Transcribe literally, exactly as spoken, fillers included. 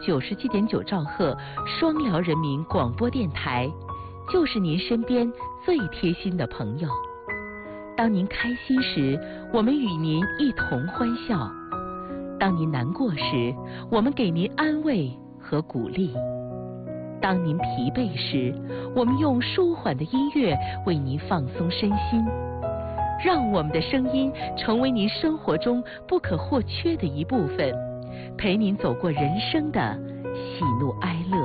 九十七点九兆赫双辽人民广播电台，就是您身边最贴心的朋友。当您开心时，我们与您一同欢笑；当您难过时，我们给您安慰和鼓励；当您疲惫时，我们用舒缓的音乐为您放松身心。让我们的声音成为您生活中不可或缺的一部分，陪您走过人生的喜怒哀乐。